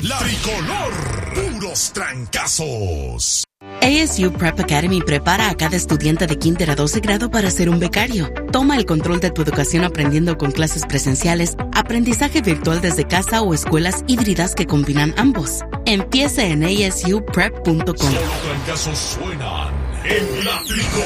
La Tricolor. Puros trancazos. ASU Prep Academy prepara a cada estudiante de kinder a 12 grado para ser un becario. Toma el control de tu educación aprendiendo con clases presenciales, aprendizaje virtual desde casa o escuelas híbridas que combinan ambos. Empieza en asuprep.com. Solo trancazos suenan en La Tricolor.